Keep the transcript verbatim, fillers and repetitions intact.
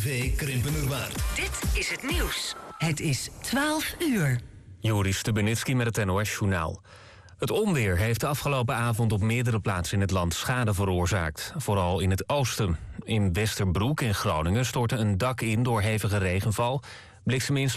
V Krimpenerwaard. Dit is het nieuws. Het is twaalf uur. Joris Stubenitski met het N O S-journaal. Het onweer heeft de afgelopen avond op meerdere plaatsen in het land schade veroorzaakt. Vooral in het oosten. In Westerbroek in Groningen stortte een dak in door hevige regenval. Blikseminslag